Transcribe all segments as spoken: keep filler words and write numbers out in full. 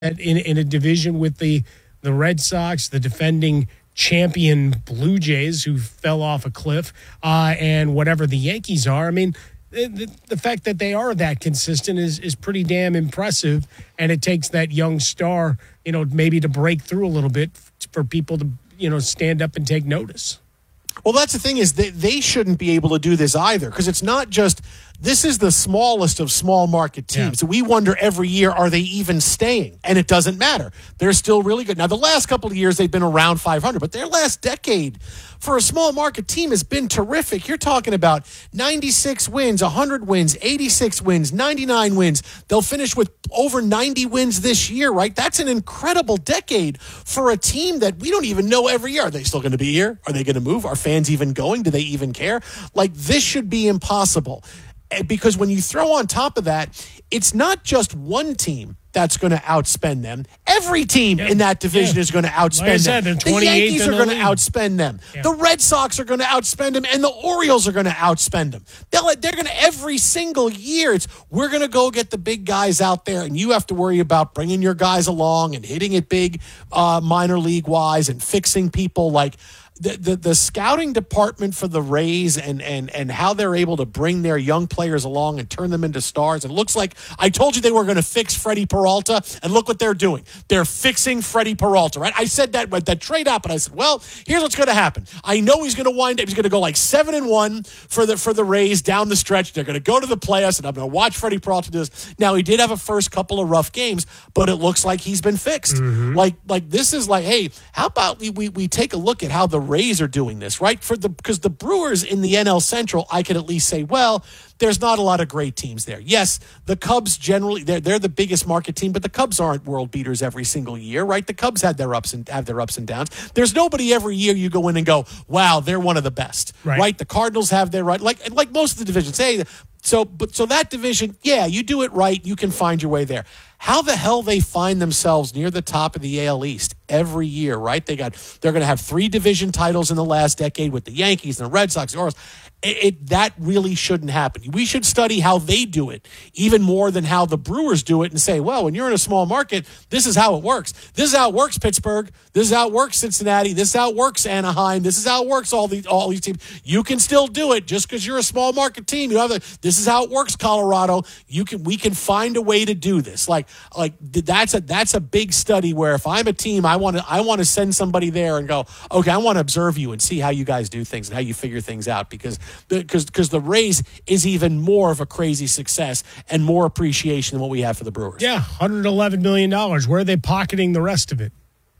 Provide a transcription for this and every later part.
in in a division with the the Red Sox, the defending champion Blue Jays, who fell off a cliff, uh, and whatever the Yankees are. I mean, the, the fact that they are that consistent is is pretty damn impressive, and it takes that young star, you know, maybe to break through a little bit for people to, you know, stand up and take notice. Well, that's the thing is that they shouldn't be able to do this either, because it's not just this is the smallest of small market teams. Yeah. We wonder every year, are they even staying? And it doesn't matter. They're still really good. Now, the last couple of years, they've been around five hundred, but their last decade for a small market team has been terrific. You're talking about ninety-six wins, one hundred wins, eighty-six wins, ninety-nine wins. They'll finish with over ninety wins this year, right? That's an incredible decade for a team that we don't even know every year. Are they still going to be here? Are they going to move? Are fans even going? Do they even care? Like, this should be impossible. Because when you throw on top of that, it's not just one team that's going to outspend them. Every team yeah. in that division yeah. is going to outspend like I said, them. The Yankees are going to outspend them. Yeah. The Red Sox are going to outspend them, and the Orioles are going to outspend them. They'll, they're going to every single year. It's we're going to go get the big guys out there, and you have to worry about bringing your guys along and hitting it big, uh, minor league wise, and fixing people like. The, the the scouting department for the Rays and, and and how they're able to bring their young players along and turn them into stars. It looks like I told you they were going to fix Freddie Peralta, and look what they're doing. They're fixing Freddie Peralta, right? I said that when that trade happened. I said, well, here's what's going to happen. I know he's going to wind up. He's going to go like seven and one for the for the Rays down the stretch. They're going to go to the playoffs, and I'm going to watch Freddie Peralta do this. Now, he did have a first couple of rough games, but it looks like he's been fixed. Mm-hmm. Like like this is like, hey, how about we we, we take a look at how the Rays are doing this, right? For the because the Brewers in the N L Central, I could at least say, well, there's not a lot of great teams there. Yes, the Cubs generally they're they're the biggest market team, but the Cubs aren't world beaters every single year, right? The Cubs had their ups and have their ups and downs. There's nobody every year you go in and go, wow, they're one of the best, right? right? The Cardinals have their right, like like most of the divisions. Hey, so but so that division, yeah, you do it right, you can find your way there. How the hell they find themselves near the top of the A L East every year, right? They got they're going to have three division titles in the last decade with the Yankees and the Red Sox, the Orioles. It, it that really shouldn't happen. We should study how they do it even more than how the Brewers do it and say, well, when you're in a small market, this is how it works. This is how it works, Pittsburgh. This is how it works, Cincinnati. This is how it works, Anaheim. This is how it works, all these all these teams. You can still do it just because you're a small market team. You have the, this is how it works, Colorado. You can we can find a way to do this. Like like that's a that's a big study where if I'm a team, I want to I want to send somebody there and go, okay, I want to observe you and see how you guys do things and how you figure things out because. Because because the Rays is even more of a crazy success and more appreciation than what we have for the Brewers. Yeah, one hundred eleven million dollars. Where are they pocketing the rest of it?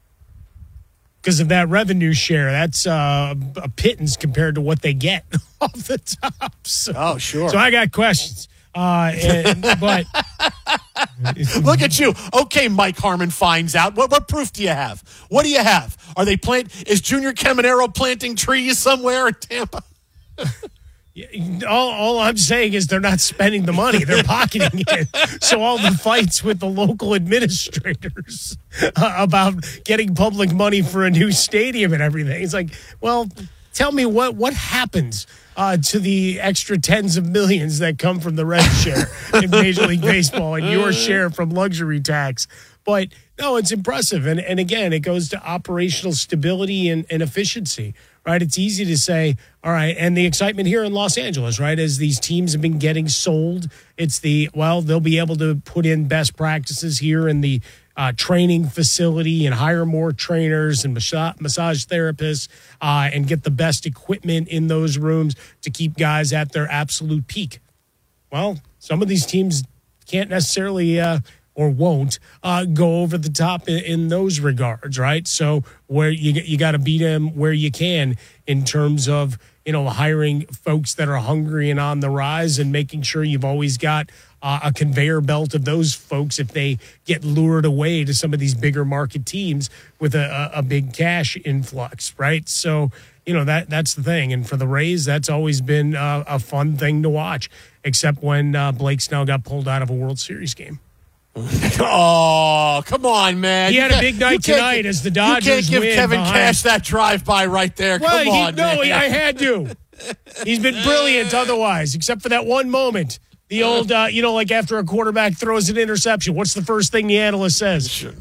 Because of that revenue share, that's uh, a pittance compared to what they get off the top. So, oh, sure. So I got questions. Uh, and, but look at you. Okay, Mike Harmon finds out. What what proof do you have? What do you have? Are they plant? Is Junior Caminero planting trees somewhere in Tampa? All, all I'm saying is they're not spending the money. They're pocketing it. So all the fights with the local administrators uh, about getting public money for a new stadium and everything. It's like, well, tell me what, what happens uh, to the extra tens of millions that come from the rev share in Major League Baseball and your share from luxury tax. But no, it's impressive. And, and again, it goes to operational stability and, and efficiency. Right, it's easy to say, all right, and the excitement here in Los Angeles, right, as these teams have been getting sold, it's the, well, they'll be able to put in best practices here in the uh, training facility and hire more trainers and massage, massage therapists uh, and get the best equipment in those rooms to keep guys at their absolute peak. Well, some of these teams can't necessarily uh, or won't uh, go over the top in, in those regards, right? So where you you got to beat them where you can in terms of, you know, hiring folks that are hungry and on the rise and making sure you've always got uh, a conveyor belt of those folks if they get lured away to some of these bigger market teams with a, a, a big cash influx, right? So, you know, that that's the thing. And for the Rays, that's always been uh, a fun thing to watch, except when uh, Blake Snell got pulled out of a World Series game. Oh, come on, man. He had a big night tonight as the Dodgers win. You can't give win Kevin behind. Cash that drive-by right there. Well, come he, on, no, man. I had to. He's been brilliant otherwise, except for that one moment. The old, uh, you know, like after a quarterback throws an interception, what's the first thing the analyst says?